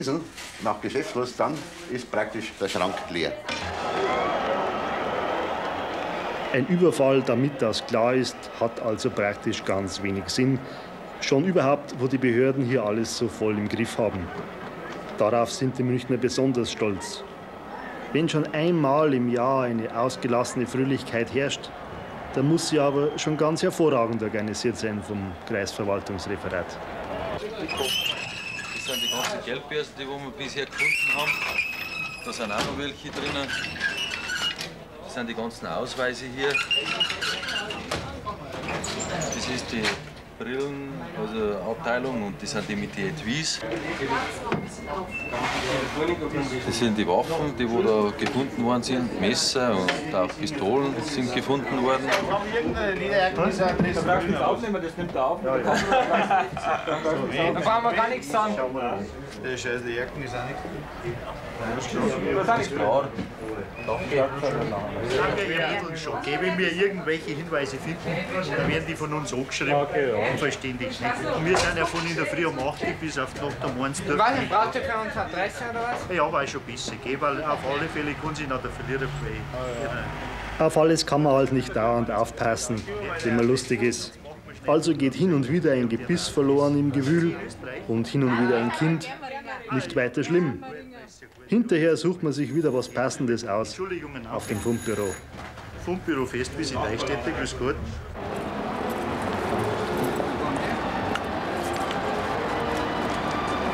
Nach Geschäftsschluss dann ist praktisch der Schrank leer. Ein Überfall, damit das klar ist, hat also praktisch ganz wenig Sinn. Schon überhaupt, wo die Behörden hier alles so voll im Griff haben. Darauf sind die Münchner besonders stolz. Wenn schon einmal im Jahr eine ausgelassene Fröhlichkeit herrscht, dann muss sie aber schon ganz hervorragend organisiert sein vom Kreisverwaltungsreferat. Das sind die ganzen Geldbörsen, die wir bisher gefunden haben. Da sind auch noch welche drinnen. Das sind die ganzen Ausweise hier. Das ist die Brillen, also Abteilung, und das sind die mit den Etuis. Das sind die Waffen, die wo da gefunden worden sind. Messer und auch Pistolen sind gefunden worden. Da nimmt er auf. Da brauchen wir gar nichts sagen. Der Scheiß, die Jacken ist auch nicht. Das ist klar. Schon. Gebe mir irgendwelche Hinweise finden, dann werden die von uns angeschrieben und verständigt. Und wir sind ja von in der Früh um 8 Uhr bis auf die Nacht um 1 Uhr. Was, braucht ihr für uns Adresse oder was? Ja, war schon besser, weil auf alle Fälle kann sich noch der Verlierer freuen. Auf alles kann man halt nicht dauernd aufpassen, wenn man lustig ist. Also geht hin und wieder ein Gebiss verloren im Gewühl und hin und wieder ein Kind. Nicht weiter schlimm. Hinterher sucht man sich wieder was Passendes aus auf dem Fundbüro. Fundbüro Festwies in Eichstätte, grüß Gott.